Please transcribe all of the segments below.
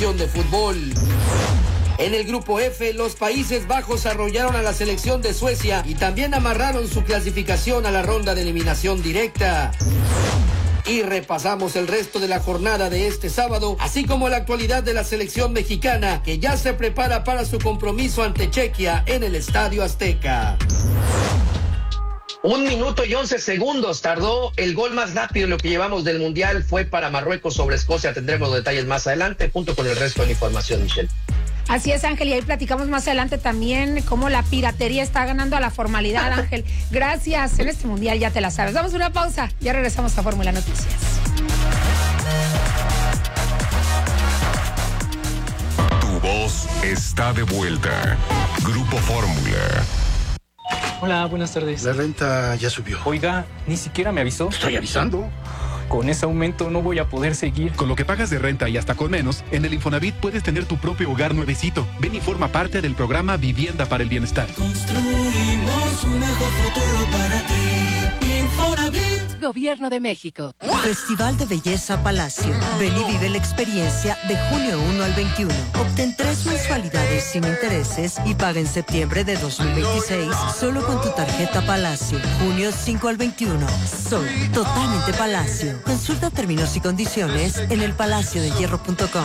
de fútbol. En el grupo F, los Países Bajos arrollaron a la selección de Suecia y también amarraron su clasificación a la ronda de eliminación directa. Y repasamos el resto de la jornada de este sábado, así como la actualidad de la selección mexicana, que ya se prepara para su compromiso ante Chequia en el Estadio Azteca. 1 minuto y 11 segundos tardó. El gol más rápido en lo que llevamos del Mundial fue para Marruecos sobre Escocia. Tendremos los detalles más adelante, junto con el resto de la información, Michelle. Así es, Ángel, y ahí platicamos más adelante también cómo la piratería está ganando a la formalidad, Ángel. Gracias, en este Mundial ya te la sabes. Damos una pausa, ya regresamos a Fórmula Noticias. Tu voz está de vuelta. Grupo Fórmula. Hola, buenas tardes. La renta ya subió. Oiga, ni siquiera me avisó. Estoy avisando. Con ese aumento no voy a poder seguir. Con lo que pagas de renta y hasta con menos, en el Infonavit puedes tener tu propio hogar nuevecito. Ven y forma parte del programa Vivienda para el Bienestar. Construimos un mejor futuro para ti. Infonavit. Gobierno de México. Festival de Belleza Palacio. Ven y vive la experiencia de junio 1 al 21. Obtén 3 mensualidades sin intereses y paga en septiembre de 2026 solo con tu tarjeta Palacio. Junio 5 al 21. Soy totalmente Palacio. Consulta términos y condiciones en elpalaciodehierro.com.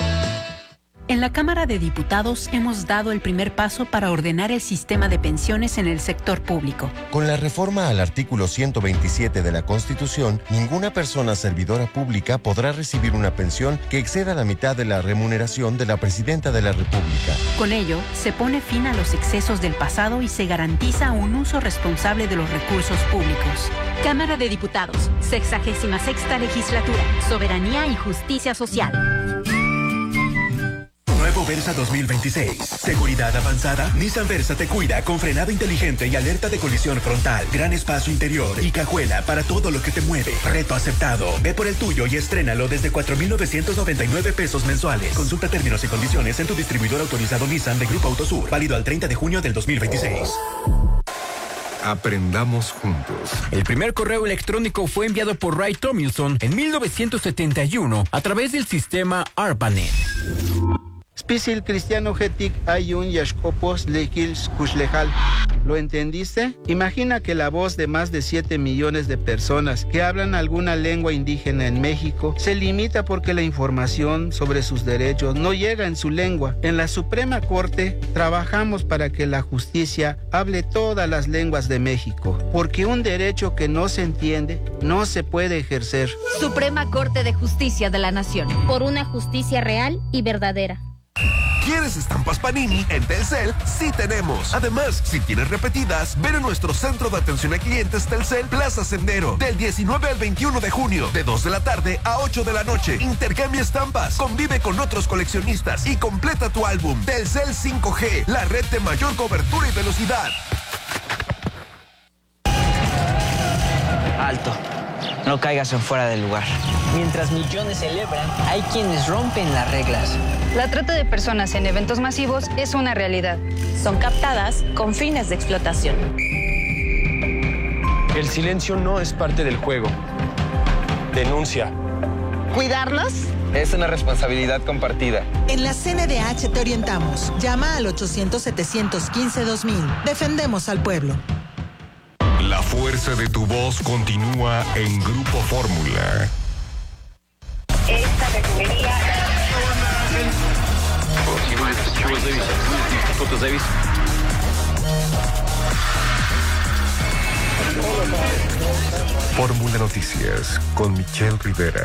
En la Cámara de Diputados hemos dado el primer paso para ordenar el sistema de pensiones en el sector público. Con la reforma al artículo 127 de la Constitución, ninguna persona servidora pública podrá recibir una pensión que exceda la mitad de la remuneración de la Presidenta de la República. Con ello, se pone fin a los excesos del pasado y se garantiza un uso responsable de los recursos públicos. Cámara de Diputados, 66ª Legislatura, Soberanía y Justicia Social. Nuevo Versa 2026. Seguridad avanzada. Nissan Versa te cuida con frenado inteligente y alerta de colisión frontal. Gran espacio interior y cajuela para todo lo que te mueve. Reto aceptado. Ve por el tuyo y estrénalo desde 4,999 pesos mensuales. Consulta términos y condiciones en tu distribuidor autorizado Nissan de Grupo Autosur. Válido al 30 de junio del 2026. Aprendamos juntos. El primer correo electrónico fue enviado por Ray Tomlinson en 1971 a través del sistema ARPANET. Spisil cristiano hetik ayun yashkopos lekils kushlejal. ¿Lo entendiste? Imagina que la voz de más de 7 millones de personas que hablan alguna lengua indígena en México se limita porque la información sobre sus derechos no llega en su lengua. En la Suprema Corte trabajamos para que la justicia hable todas las lenguas de México, porque un derecho que no se entiende no se puede ejercer. Suprema Corte de Justicia de la Nación. Por una justicia real y verdadera. ¿Quieres estampas Panini? En Telcel sí tenemos. Además, si tienes repetidas, ven a nuestro centro de atención a clientes Telcel Plaza Sendero del 19 al 21 de junio, de 2 de la tarde a 8 de la noche. Intercambia estampas, convive con otros coleccionistas y completa tu álbum. Telcel 5G, la red de mayor cobertura y velocidad. Alto. No caigas en fuera del lugar. Mientras millones celebran, hay quienes rompen las reglas. La trata de personas en eventos masivos es una realidad. Son captadas con fines de explotación. El silencio no es parte del juego. Denuncia. ¿Cuidarlos? Es una responsabilidad compartida. En la CNDH te orientamos. Llama al 800-715-2000. Defendemos al pueblo. La fuerza de tu voz continúa en Grupo Fórmula. Esta refinería... Fórmula Noticias con Michelle Rivera.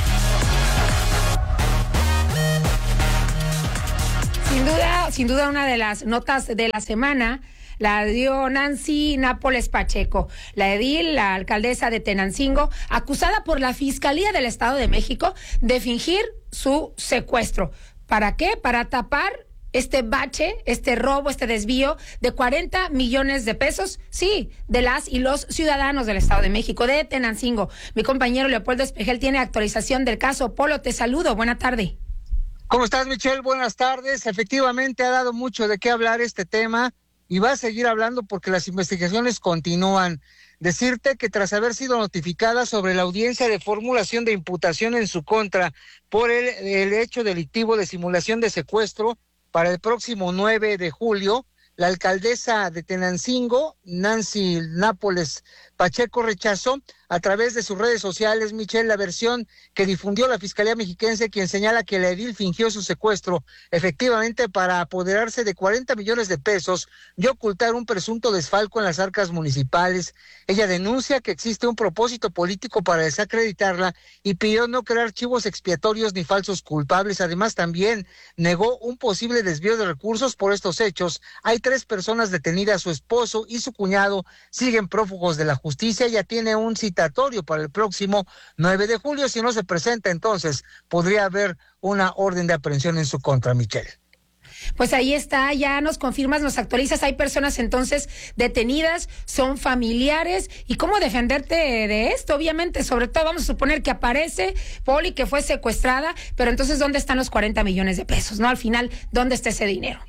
Sin duda una de las notas de la semana la dio Nancy Nápoles Pacheco, la edil, la alcaldesa de Tenancingo, acusada por la Fiscalía del Estado de México de fingir su secuestro. ¿Para qué? Para tapar este bache, este robo, este desvío de 40 millones de pesos, sí, de las y los ciudadanos del Estado de México, de Tenancingo. Mi compañero Leopoldo Espejel tiene actualización del caso. Polo, te saludo, buena tarde. ¿Cómo estás, Michelle? Buenas tardes. Efectivamente ha dado mucho de qué hablar este tema y va a seguir hablando porque las investigaciones continúan. decirte que tras haber sido notificada sobre la audiencia de formulación de imputación en su contra por el hecho delictivo de simulación de secuestro para el próximo 9 de julio, la alcaldesa de Tenancingo, Nancy Nápoles Pacheco, rechazó a través de sus redes sociales, Michelle, la versión que difundió la Fiscalía Mexiquense, quien señala que la edil fingió su secuestro efectivamente para apoderarse de 40 millones de pesos y ocultar un presunto desfalco en las arcas municipales. Ella denuncia que existe un propósito político para desacreditarla y pidió no crear chivos expiatorios ni falsos culpables. Además, también negó un posible desvío de recursos por estos hechos. Hay 3 personas detenidas, su esposo y su cuñado siguen prófugos de la justicia. Ella tiene un citatorio para el próximo 9 de julio. Si no se presenta, entonces podría haber una orden de aprehensión en su contra, Michelle. Pues ahí está, ya nos confirmas, nos actualizas, hay personas entonces detenidas, son familiares, y cómo defenderte de esto, obviamente, sobre todo vamos a suponer que aparece Poli, que fue secuestrada, pero entonces ¿dónde están los 40 millones de pesos? ¿No? Al final, ¿dónde está ese dinero?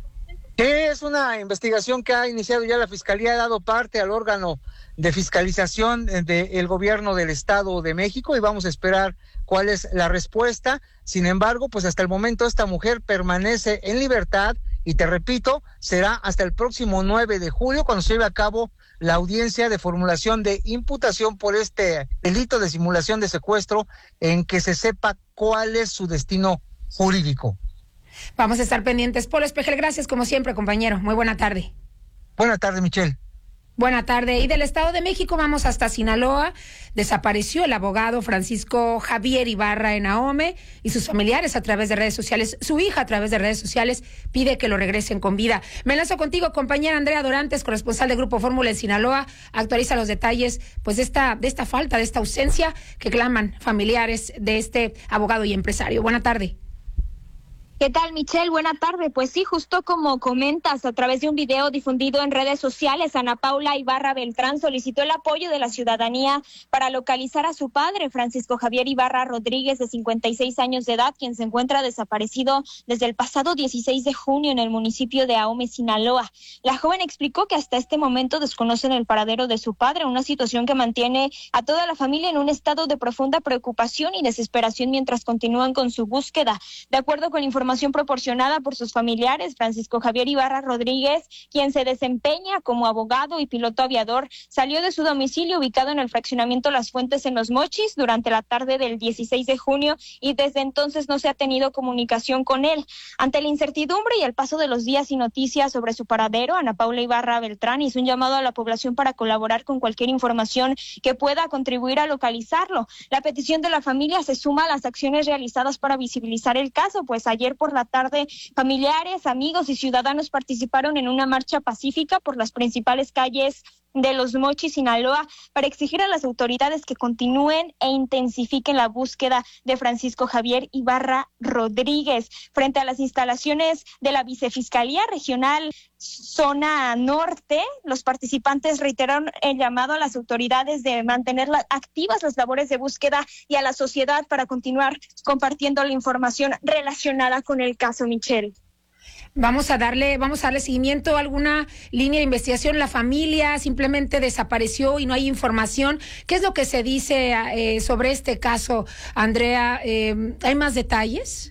Es una investigación que ha iniciado ya la Fiscalía, ha dado parte al órgano de fiscalización del gobierno del Estado de México y vamos a esperar cuál es la respuesta. Sin embargo, pues hasta el momento esta mujer permanece en libertad y te repito, será hasta el próximo 9 de julio cuando se lleve a cabo la audiencia de formulación de imputación por este delito de simulación de secuestro, en que se sepa cuál es su destino jurídico. Vamos a estar pendientes. Polo Espejel, gracias como siempre, compañero. Muy buena tarde. Buena tarde, Michelle. Buena tarde. Y del Estado de México vamos hasta Sinaloa. Desapareció el abogado Francisco Javier Ibarra en Ahome y sus familiares a través de redes sociales. Su hija a través de redes sociales pide que lo regresen con vida. Me lanzo contigo, compañera Andrea Dorantes, corresponsal de Grupo Fórmula en Sinaloa. Actualiza los detalles pues de esta falta, de esta ausencia que claman familiares de este abogado y empresario. Buena tarde. ¿Qué tal, Michelle? Buena tarde. Pues sí, justo como comentas, a través de un video difundido en redes sociales, Ana Paula Ibarra Beltrán solicitó el apoyo de la ciudadanía para localizar a su padre, Francisco Javier Ibarra Rodríguez, de 56 años de edad, quien se encuentra desaparecido desde el pasado 16 de junio en el municipio de Ahome, Sinaloa. La joven explicó que hasta este momento desconocen el paradero de su padre, una situación que mantiene a toda la familia en un estado de profunda preocupación y desesperación mientras continúan con su búsqueda. De acuerdo con información proporcionada por sus familiares, Francisco Javier Ibarra Rodríguez, quien se desempeña como abogado y piloto aviador, salió de su domicilio ubicado en el fraccionamiento Las Fuentes en Los Mochis durante la tarde del 16 de junio y desde entonces no se ha tenido comunicación con él. Ante la incertidumbre y el paso de los días y noticias sobre su paradero, Ana Paula Ibarra Beltrán hizo un llamado a la población para colaborar con cualquier información que pueda contribuir a localizarlo. La petición de la familia se suma a las acciones realizadas para visibilizar el caso, pues ayer por la tarde, familiares, amigos y ciudadanos participaron en una marcha pacífica por las principales calles de Los Mochis, Sinaloa, para exigir a las autoridades que continúen e intensifiquen la búsqueda de Francisco Javier Ibarra Rodríguez. Frente a las instalaciones de la Vicefiscalía Regional Zona Norte, los participantes reiteraron el llamado a las autoridades de mantener activas las labores de búsqueda y a la sociedad para continuar compartiendo la información relacionada con el caso, Michelle. Vamos a darle seguimiento a alguna línea de investigación. La familia simplemente desapareció y no hay información. ¿Qué es lo que se dice sobre este caso, Andrea? ¿Hay más detalles?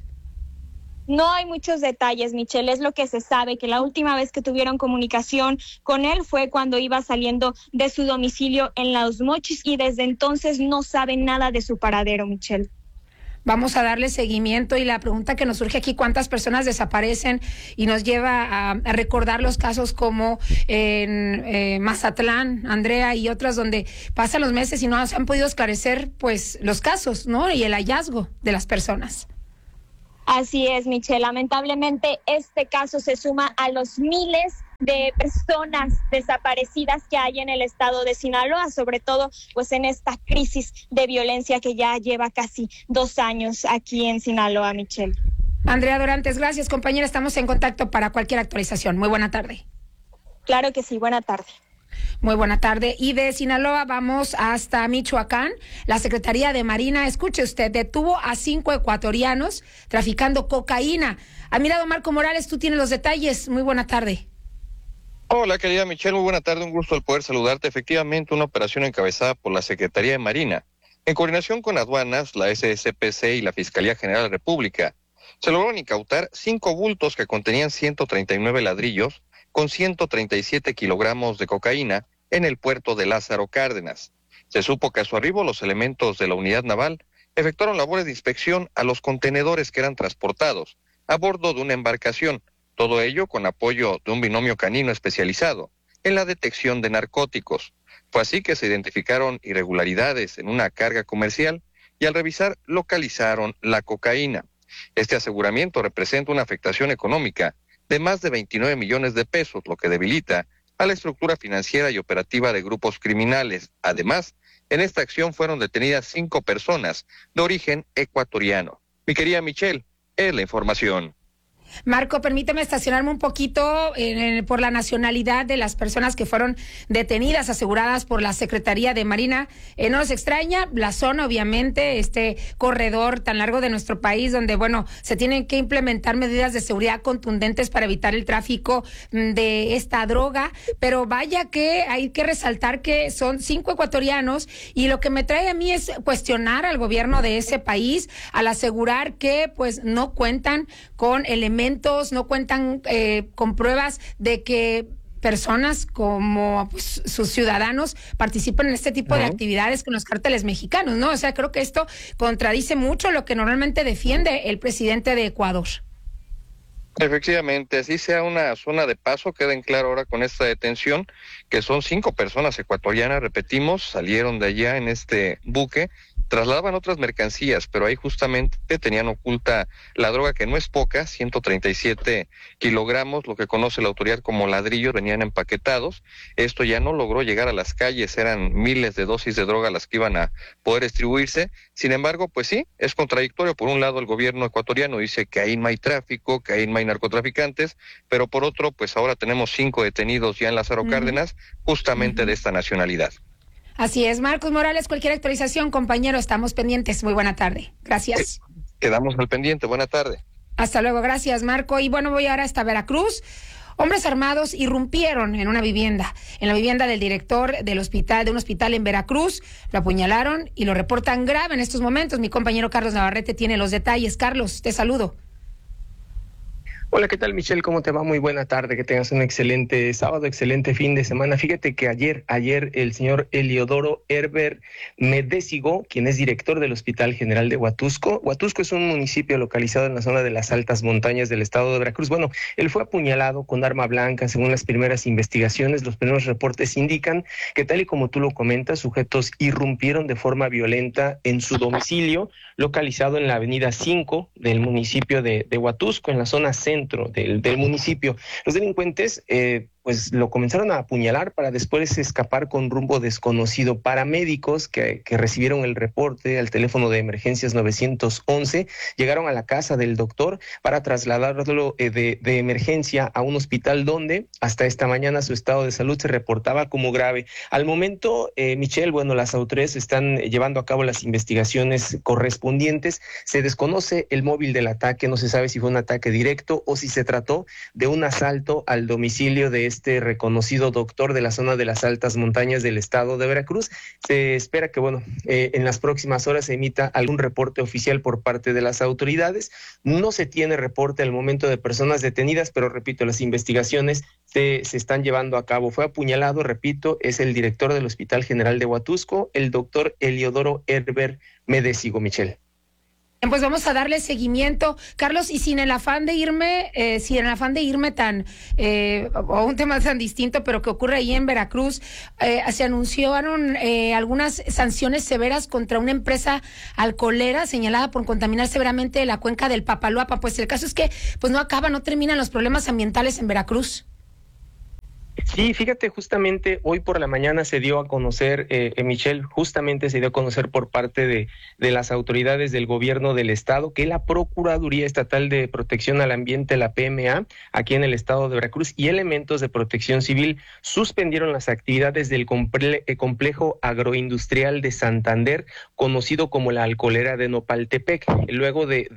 No hay muchos detalles, Michelle. Es lo que se sabe, que la última vez que tuvieron comunicación con él fue cuando iba saliendo de su domicilio en Los Mochis y desde entonces no saben nada de su paradero, Michelle. Vamos a darle seguimiento y la pregunta que nos surge aquí, ¿cuántas personas desaparecen? Y nos lleva a recordar los casos como en Mazatlán, Andrea, y otras donde pasan los meses y no se han podido esclarecer pues los casos, ¿no? Y el hallazgo de las personas. Así es, Michelle. Lamentablemente este caso se suma a los miles de personas desaparecidas que hay en el estado de Sinaloa, sobre todo pues en esta crisis de violencia que ya lleva casi 2 años aquí en Sinaloa, Michelle. Andrea Dorantes, gracias, compañera, estamos en contacto para cualquier actualización. Muy buena tarde. Claro que sí, buena tarde. Muy buena tarde. Y de Sinaloa vamos hasta Michoacán. La Secretaría de Marina, escuche usted, detuvo a 5 ecuatorianos traficando cocaína. Admirado Marco Morales, tú tienes los detalles. Muy buena tarde. Hola, querida Michelle, muy buena tarde, un gusto el poder saludarte. Efectivamente, una operación encabezada por la Secretaría de Marina, en coordinación con aduanas, la SSPC y la Fiscalía General de la República, se lograron incautar 5 bultos que contenían 139 ladrillos con 137 kilogramos de cocaína en el puerto de Lázaro Cárdenas. Se supo que a su arribo los elementos de la unidad naval efectuaron labores de inspección a los contenedores que eran transportados a bordo de una embarcación, todo ello con apoyo de un binomio canino especializado en la detección de narcóticos. Fue así que se identificaron irregularidades en una carga comercial y al revisar localizaron la cocaína. Este aseguramiento representa una afectación económica de más de 29 millones de pesos, lo que debilita a la estructura financiera y operativa de grupos criminales. Además, en esta acción fueron detenidas 5 personas de origen ecuatoriano. Mi querida Michelle, es la información. Marco, permíteme estacionarme un poquito por la nacionalidad de las personas que fueron detenidas, aseguradas por la Secretaría de Marina. No nos extraña la zona, obviamente, este corredor tan largo de nuestro país, donde, bueno, se tienen que implementar medidas de seguridad contundentes para evitar el tráfico de esta droga. Pero vaya que hay que resaltar que son 5 ecuatorianos, y lo que me trae a mí es cuestionar al gobierno de ese país al asegurar que, pues, no cuentan con elementos, no cuentan con pruebas de que personas como pues, sus ciudadanos participan en este tipo de actividades con los cárteles mexicanos, ¿no? O sea, creo que esto contradice mucho lo que normalmente defiende el presidente de Ecuador. Efectivamente, así sea una zona de paso, queda en claro ahora con esta detención que son 5 personas ecuatorianas, repetimos, salieron de allá en este buque, trasladaban otras mercancías, pero ahí justamente tenían oculta la droga, que no es poca, 137 kilogramos, lo que conoce la autoridad como ladrillos, venían empaquetados. Esto ya no logró llegar a las calles, eran miles de dosis de droga las que iban a poder distribuirse. Sin embargo, pues sí, es contradictorio. Por un lado, el gobierno ecuatoriano dice que ahí no hay tráfico, que ahí no hay narcotraficantes, pero por otro, pues ahora tenemos 5 detenidos ya en Lázaro Cárdenas, justamente de esta nacionalidad. Así es, Marcos Morales, cualquier actualización, compañero, estamos pendientes. Muy buena tarde. Gracias. Quedamos al pendiente. Buena tarde. Hasta luego. Gracias, Marco. Y bueno, voy ahora hasta Veracruz. Hombres armados irrumpieron en una vivienda, en la vivienda del director de un hospital en Veracruz. Lo apuñalaron y lo reportan grave en estos momentos. Mi compañero Carlos Navarrete tiene los detalles. Carlos, te saludo. Hola, ¿qué tal, Michelle? ¿Cómo te va? Muy buena tarde, que tengas un excelente sábado, excelente fin de semana. Fíjate que ayer el señor Eliodoro Herber Medésigo, quien es director del Hospital General de Huatusco. Huatusco es un municipio localizado en la zona de las altas montañas del estado de Veracruz. Bueno, él fue apuñalado con arma blanca. Según las primeras investigaciones, los primeros reportes indican que, tal y como tú lo comentas, sujetos irrumpieron de forma violenta en su domicilio, localizado en la avenida 5 del municipio de Huatusco, en la zona centro del municipio. Los delincuentes pues lo comenzaron a apuñalar para después escapar con rumbo desconocido. Paramédicos que recibieron el reporte al teléfono de emergencias 911 llegaron a la casa del doctor para trasladarlo de emergencia a un hospital donde hasta esta mañana su estado de salud se reportaba como grave. Al momento, Michelle, bueno, las autoridades están llevando a cabo las investigaciones correspondientes. Se desconoce el móvil del ataque, no se sabe si fue un ataque directo o si se trató de un asalto al domicilio de este reconocido doctor de la zona de las altas montañas del estado de Veracruz. Se espera que, bueno, en las próximas horas se emita algún reporte oficial por parte de las autoridades. No se tiene reporte al momento de personas detenidas, pero repito, las investigaciones se están llevando a cabo. Fue apuñalado, repito, es el director del Hospital General de Huatusco, el doctor Eliodoro Herber Medésigo, Michelle. Pues vamos a darle seguimiento, Carlos, y sin el afán de irme tan, o un tema tan distinto, pero que ocurre ahí en Veracruz, se anunciaron algunas sanciones severas contra una empresa alcoholera señalada por contaminar severamente la cuenca del Papaloapa. Pues el caso es que pues no terminan los problemas ambientales en Veracruz. Sí, fíjate, justamente hoy por la mañana se dio a conocer, Michelle, justamente se dio a conocer por parte de las autoridades del gobierno del estado que la Procuraduría Estatal de Protección al Ambiente, la PMA, aquí en el estado de Veracruz, y elementos de protección civil suspendieron las actividades del complejo agroindustrial de Santander, conocido como la alcoholera de Nopaltepec, luego de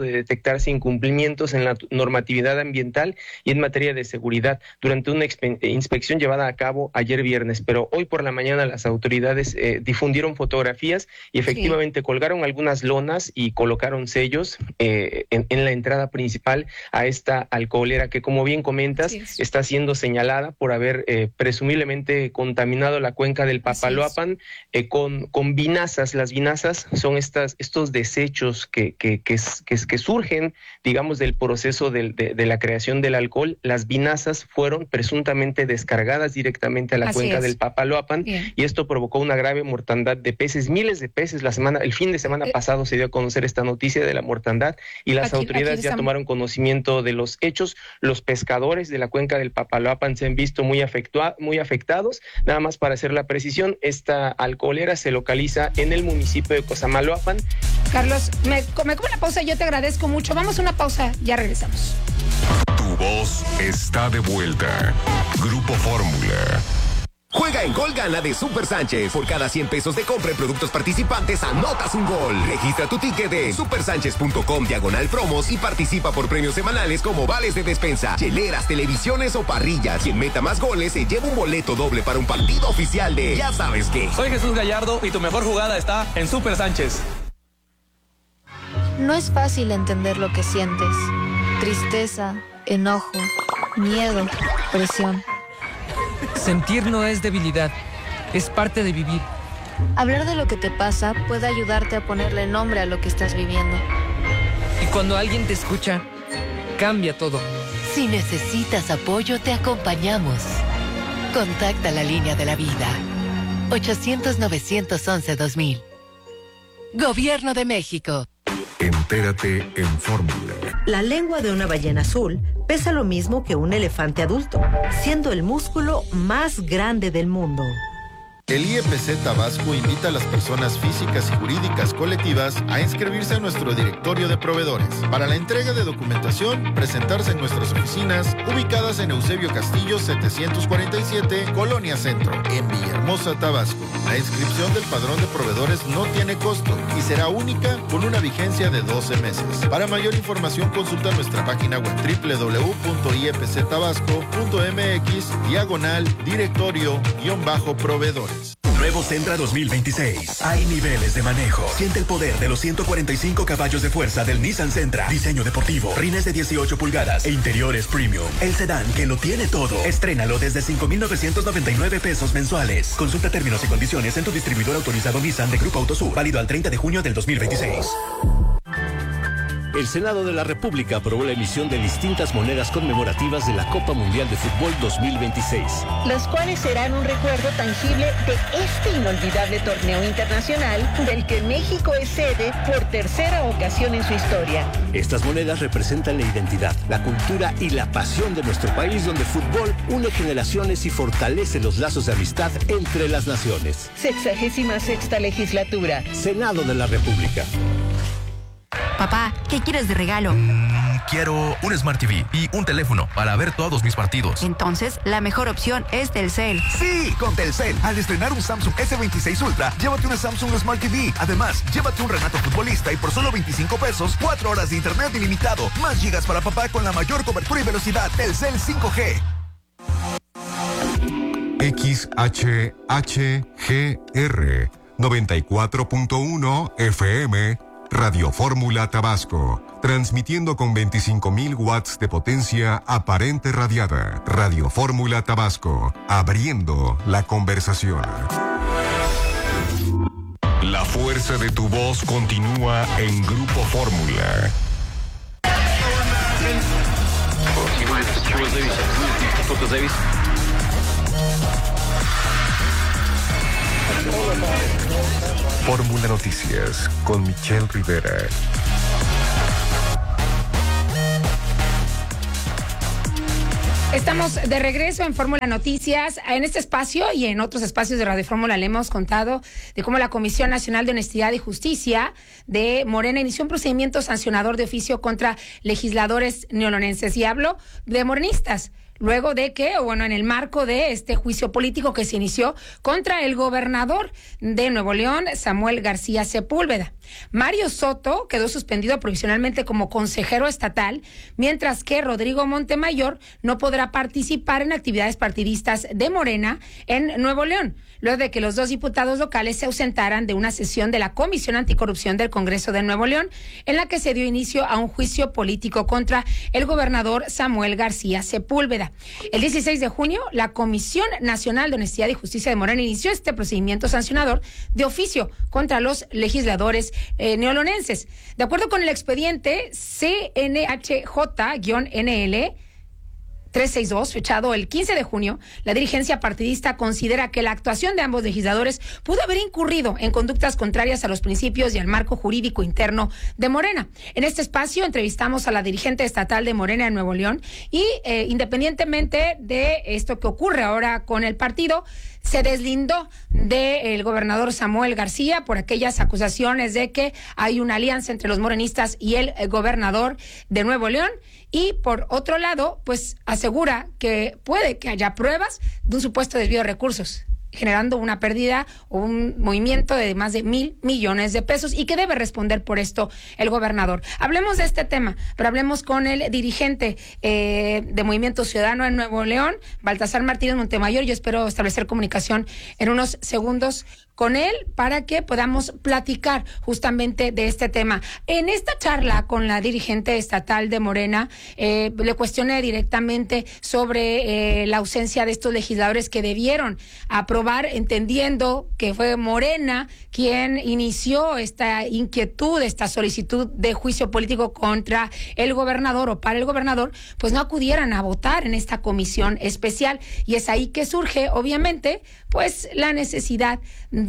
detectarse incumplimientos en la normatividad ambiental y en materia de seguridad. Durante una inspección llevada a cabo ayer viernes, pero hoy por la mañana las autoridades difundieron fotografías y efectivamente colgaron algunas lonas y colocaron sellos en la entrada principal a esta alcoholera que, como bien comentas, está siendo señalada por haber presumiblemente contaminado la cuenca del Papaloapan con vinazas. Las vinazas son estos desechos que surgen, digamos, del proceso de la creación del alcohol. Las vinazas fueron presuntamente descargadas directamente a la cuenca del Papaloapan y esto provocó una grave mortandad de peces, miles de peces. El fin de semana pasado se dio a conocer esta noticia de la mortandad y las autoridades ya tomaron conocimiento de los hechos. Los pescadores de la cuenca del Papaloapan se han visto muy afectados. Nada más para hacer la precisión, esta alcoholera se localiza en el municipio de Cosamaloapan. Carlos, me como la pausa, yo te agradezco mucho. Vamos a una pausa, ya regresamos. Tu voz está de vuelta. Grupo Fórmula. Juega en Gol Gana de Super Sánchez. Por cada 100 pesos de compra en productos participantes, anotas un gol. Registra tu ticket de supersanchez.com/promos y participa por premios semanales como vales de despensa, hieleras, televisiones o parrillas. Quien meta más goles se lleva un boleto doble para un partido oficial de ya sabes qué. Soy Jesús Gallardo y tu mejor jugada está en Super Sánchez. No es fácil entender lo que sientes. Tristeza, enojo, miedo, presión. Sentir no es debilidad, es parte de vivir. Hablar de lo que te pasa puede ayudarte a ponerle nombre a lo que estás viviendo. Y cuando alguien te escucha, cambia todo. Si necesitas apoyo, te acompañamos. Contacta la línea de la vida. 800-911-2000. Gobierno de México. Entérate en Fórmula. La lengua de una ballena azul pesa lo mismo que un elefante adulto, siendo el músculo más grande del mundo. El IEPC Tabasco invita a las personas físicas y jurídicas colectivas a inscribirse a nuestro directorio de proveedores. Para la entrega de documentación, presentarse en nuestras oficinas ubicadas en Eusebio Castillo 747, Colonia Centro, en Villahermosa, Tabasco. La inscripción del padrón de proveedores no tiene costo y será única con una vigencia de 12 meses. Para mayor información, consulta nuestra página web www.iepctabasco.mx/directorio-proveedores. Nuevo Sentra 2026. Hay niveles de manejo. Siente el poder de los 145 caballos de fuerza del Nissan Sentra. Diseño deportivo, rines de 18 pulgadas e interiores premium. El sedán que lo tiene todo. Estrénalo desde 5,999 pesos mensuales. Consulta términos y condiciones en tu distribuidor autorizado Nissan de Grupo Autosur. Válido al 30 de junio del 2026. El Senado de la República aprobó la emisión de distintas monedas conmemorativas de la Copa Mundial de Fútbol 2026. Las cuales serán un recuerdo tangible de este inolvidable torneo internacional del que México es sede por tercera ocasión en su historia. Estas monedas representan la identidad, la cultura y la pasión de nuestro país, donde el fútbol une generaciones y fortalece los lazos de amistad entre las naciones. 66ª legislatura. Senado de la República. Papá, ¿qué quieres de regalo? Quiero un Smart TV y un teléfono para ver todos mis partidos. Entonces, la mejor opción es Telcel. Sí, con Telcel. Al estrenar un Samsung S26 Ultra, llévate una Samsung Smart TV. Además, llévate un Renato Futbolista y por solo 25 pesos, 4 horas de internet ilimitado. Más gigas para papá con la mayor cobertura y velocidad. Telcel 5G. XHHGR 94.1 FM Radio Fórmula Tabasco, transmitiendo con 25,000 watts de potencia aparente radiada. Radio Fórmula Tabasco, abriendo la conversación. La fuerza de tu voz continúa en Grupo Fórmula. Fórmula Noticias con Michelle Rivera. Estamos de regreso en Fórmula Noticias. En este espacio y en otros espacios de Radio Fórmula le hemos contado de cómo la Comisión Nacional de Honestidad y Justicia de Morena inició un procedimiento sancionador de oficio contra legisladores neolonenses. Y hablo de morenistas. Luego de que, en el marco de este juicio político que se inició contra el gobernador de Nuevo León, Samuel García Sepúlveda. Mario Soto quedó suspendido provisionalmente como consejero estatal, mientras que Rodrigo Montemayor no podrá participar en actividades partidistas de Morena en Nuevo León, luego de que los dos diputados locales se ausentaran de una sesión de la Comisión Anticorrupción del Congreso de Nuevo León, en la que se dio inicio a un juicio político contra el gobernador Samuel García Sepúlveda. El 16 de junio, la Comisión Nacional de Honestidad y Justicia de Morena inició este procedimiento sancionador de oficio contra los legisladores neolonenses. De acuerdo con el expediente CNHJ-NL 362, fechado el 15 de junio, la dirigencia partidista considera que la actuación de ambos legisladores pudo haber incurrido en conductas contrarias a los principios y al marco jurídico interno de Morena. En este espacio entrevistamos a la dirigente estatal de Morena en Nuevo León y independientemente de esto que ocurre ahora con el partido, se deslindó del gobernador Samuel García por aquellas acusaciones de que hay una alianza entre los morenistas y el gobernador de Nuevo León. Y por otro lado, pues asegura que puede que haya pruebas de un supuesto desvío de recursos, generando una pérdida o un movimiento de más de 1,000 millones de pesos y que debe responder por esto el gobernador. Hablemos de este tema, pero hablemos con el dirigente de Movimiento Ciudadano en Nuevo León, Baltasar Martínez Montemayor. Yo espero establecer comunicación en unos segundos con él para que podamos platicar justamente de este tema. En esta charla con la dirigente estatal de Morena, le cuestioné directamente sobre la ausencia de estos legisladores que debieron aprobar, entendiendo que fue Morena quien inició esta inquietud, esta solicitud de juicio político contra el gobernador o para el gobernador, pues no acudieran a votar en esta comisión especial. Y es ahí que surge, obviamente, pues la necesidad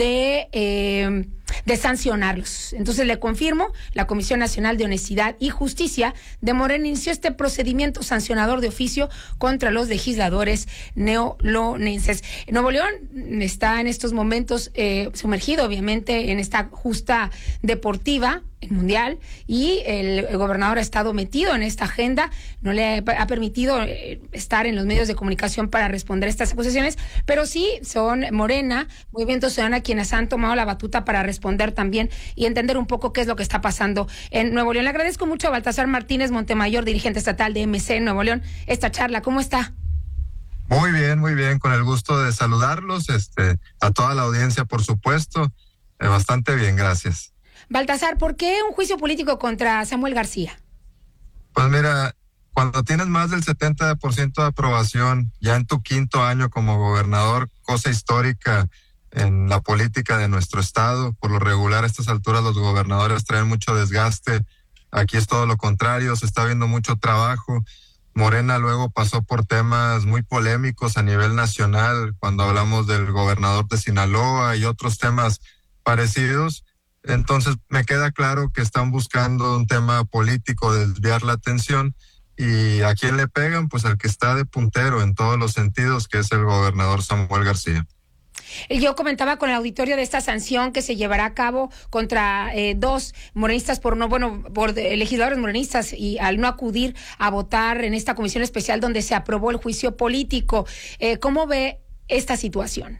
de sancionarlos. Entonces le confirmo, la Comisión Nacional de Honestidad y Justicia de Morena inició este procedimiento sancionador de oficio contra los legisladores neolonenses. Nuevo León está en estos momentos sumergido, obviamente, en esta justa deportiva mundial, y el gobernador ha estado metido en esta agenda, no le ha permitido estar en los medios de comunicación para responder estas acusaciones, pero sí son Morena, Movimiento Ciudadano, quienes han tomado la batuta para responder también y entender un poco qué es lo que está pasando en Nuevo León. Le agradezco mucho a Baltasar Martínez Montemayor, dirigente estatal de MC en Nuevo León, esta charla. ¿Cómo está? Muy bien, con el gusto de saludarlos, a toda la audiencia, por supuesto, bastante bien, gracias. Baltasar, ¿por qué un juicio político contra Samuel García? Pues mira, cuando tienes más del 70% de aprobación, ya en tu quinto año como gobernador, cosa histórica en la política de nuestro estado, por lo regular a estas alturas los gobernadores traen mucho desgaste, aquí es todo lo contrario, se está viendo mucho trabajo. Morena luego pasó por temas muy polémicos a nivel nacional, cuando hablamos del gobernador de Sinaloa y otros temas parecidos. Entonces me queda claro que están buscando un tema político, desviar la atención, y a quién le pegan, pues al que está de puntero en todos los sentidos, que es el gobernador Samuel García. Yo comentaba con el auditorio de esta sanción que se llevará a cabo contra dos morenistas por legisladores morenistas, y al no acudir a votar en esta comisión especial donde se aprobó el juicio político. ¿Cómo ve esta situación?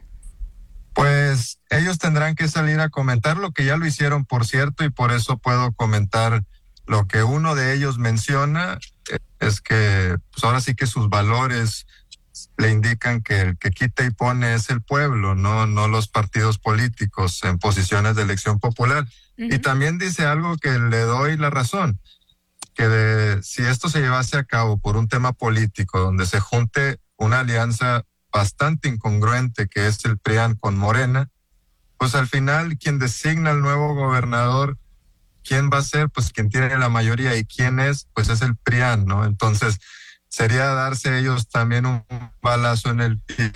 Pues ellos tendrán que salir a comentar lo que ya lo hicieron, por cierto, y por eso puedo comentar lo que uno de ellos menciona, es que pues ahora sí que sus valores le indican que el que quita y pone es el pueblo, no los partidos políticos en posiciones de elección popular. Uh-huh. Y también dice algo que le doy la razón, que si esto se llevase a cabo por un tema político, donde se junte una alianza bastante incongruente que es el PRIAN con Morena, pues al final quien designa al nuevo gobernador, ¿quién va a ser? Pues quien tiene la mayoría, y quién es, pues es el PRIAN, ¿no? Entonces sería darse ellos también un balazo en el pie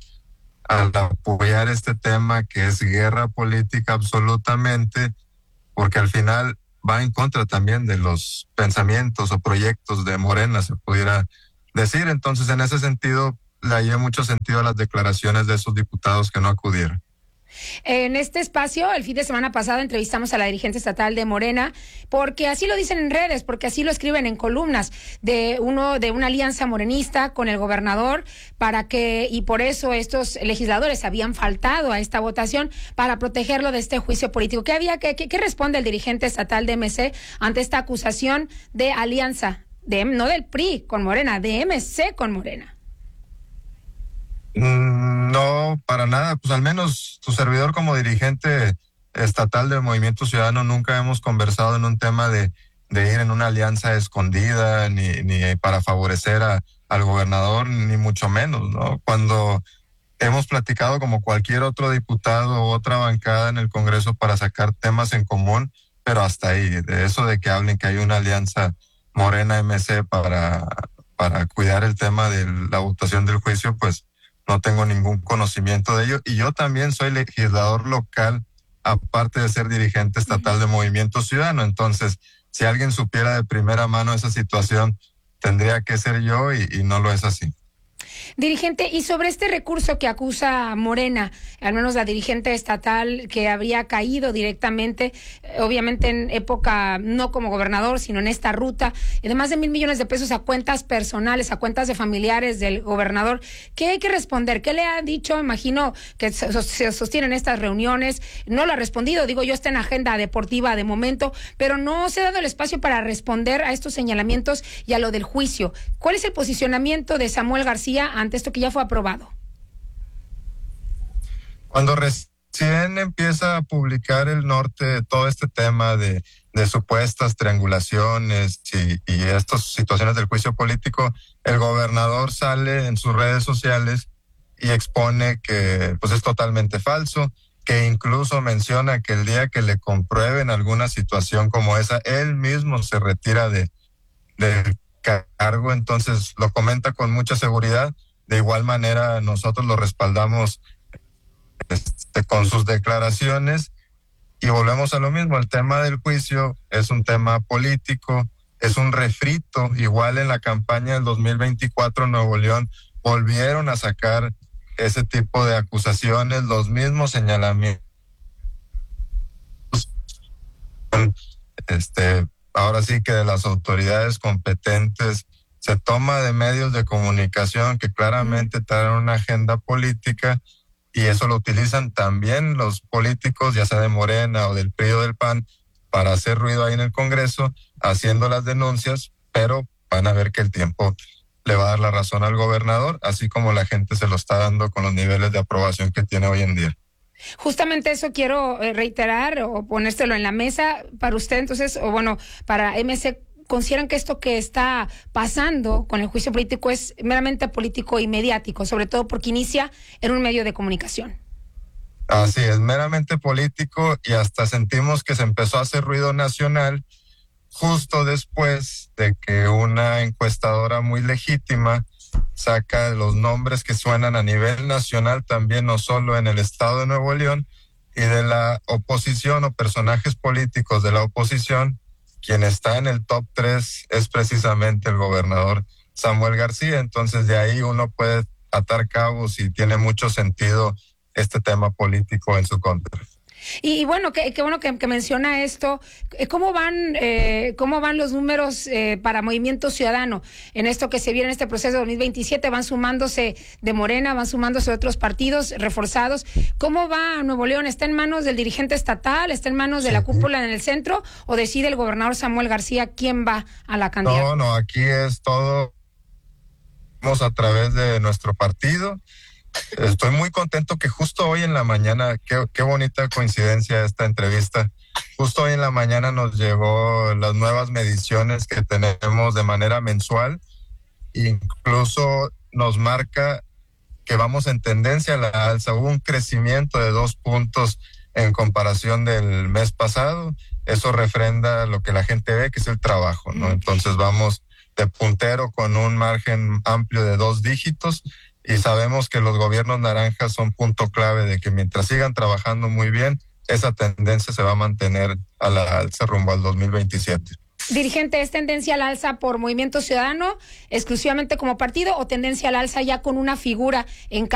al apoyar este tema que es guerra política absolutamente, porque al final va en contra también de los pensamientos o proyectos de Morena, se pudiera decir. Entonces en ese sentido le hallé mucho sentido a las declaraciones de esos diputados que no acudieron. En este espacio, el fin de semana pasado, entrevistamos a la dirigente estatal de Morena, porque así lo dicen en redes, porque así lo escriben en columnas, de una alianza morenista con el gobernador, y por eso estos legisladores habían faltado a esta votación para protegerlo de este juicio político. ¿Qué responde el dirigente estatal de MC ante esta acusación de alianza, no del PRI con Morena, de MC con Morena? No, para nada. Pues al menos tu servidor como dirigente estatal del Movimiento Ciudadano nunca hemos conversado en un tema de ir en una alianza escondida ni para favorecer al gobernador, ni mucho menos, ¿no? Cuando hemos platicado como cualquier otro diputado o otra bancada en el Congreso para sacar temas en común, pero hasta ahí, de eso de que hablen que hay una alianza Morena-MC para cuidar el tema de la votación del juicio, pues no tengo ningún conocimiento de ello. Y yo también soy legislador local, aparte de ser dirigente estatal de Movimiento Ciudadano. Entonces, si alguien supiera de primera mano esa situación, tendría que ser yo y no lo es así. Dirigente, y sobre este recurso que acusa a Morena, al menos la dirigente estatal, que habría caído directamente, obviamente en época, no como gobernador, sino en esta ruta, de más de $1,000 millones de pesos a cuentas personales, a cuentas de familiares del gobernador, ¿qué hay que responder? ¿Qué le ha dicho? Imagino que se sostienen estas reuniones, no lo ha respondido, digo yo, está en agenda deportiva de momento, pero no se ha dado el espacio para responder a estos señalamientos y a lo del juicio. ¿Cuál es el posicionamiento de Samuel García ante esto que ya fue aprobado? Cuando recién empieza a publicar el Norte todo este tema de supuestas triangulaciones y estas situaciones del juicio político, el gobernador sale en sus redes sociales y expone que pues es totalmente falso, que incluso menciona que el día que le comprueben alguna situación como esa, él mismo se retira del cargo. Entonces lo comenta con mucha seguridad. De igual manera nosotros lo respaldamos con sus declaraciones y volvemos a lo mismo. El tema del juicio es un tema político, es un refrito. Igual en la campaña del 2024 Nuevo León volvieron a sacar ese tipo de acusaciones, los mismos señalamientos. Ahora sí que de las autoridades competentes se toma de medios de comunicación que claramente traen una agenda política y eso lo utilizan también los políticos, ya sea de Morena o del PRI o del PAN, para hacer ruido ahí en el Congreso, haciendo las denuncias, pero van a ver que el tiempo le va a dar la razón al gobernador, así como la gente se lo está dando con los niveles de aprobación que tiene hoy en día. Justamente eso quiero reiterar o ponérselo en la mesa para usted, entonces, o bueno, para MC. ¿Consideran que esto que está pasando con el juicio político es meramente político y mediático, sobre todo porque inicia en un medio de comunicación? Así es, meramente político, y hasta sentimos que se empezó a hacer ruido nacional justo después de que una encuestadora muy legítima saca los nombres que suenan a nivel nacional también, no solo en el estado de Nuevo León, y de la oposición o personajes políticos de la oposición. Quien está en el top 3 es precisamente el gobernador Samuel García. Entonces de ahí uno puede atar cabos y tiene mucho sentido este tema político en su contra. Y bueno, qué bueno que menciona esto. ¿Cómo van los números para Movimiento Ciudadano en esto que se viene en este proceso de 2027? Van sumándose de Morena, van sumándose de otros partidos reforzados. ¿Cómo va Nuevo León? ¿Está en manos del dirigente estatal? ¿Está en manos de la cúpula en el centro? ¿O decide el gobernador Samuel García quién va a la candidatura? No, aquí es todo. Vamos a través de nuestro partido. Estoy muy contento que justo hoy en la mañana, qué bonita coincidencia esta entrevista, justo hoy en la mañana nos llegó las nuevas mediciones que tenemos de manera mensual, incluso nos marca que vamos en tendencia a la alza. Hubo un crecimiento de 2 puntos en comparación del mes pasado. Eso refrenda lo que la gente ve, que es el trabajo, ¿no? Entonces vamos de puntero con un margen amplio de 2 dígitos. Y sabemos que los gobiernos naranjas son punto clave de que mientras sigan trabajando muy bien, esa tendencia se va a mantener a la alza rumbo al 2027. Dirigente, ¿es tendencia al alza por Movimiento Ciudadano exclusivamente como partido o tendencia al alza ya con una figura en